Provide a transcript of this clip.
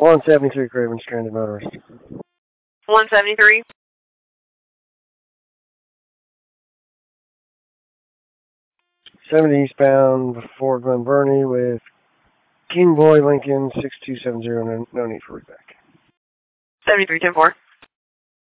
173 Craven, stranded motorist. 173. 70 eastbound before Glen Burnie with King Boy Lincoln 6270. No need for reback. 73, 10-4.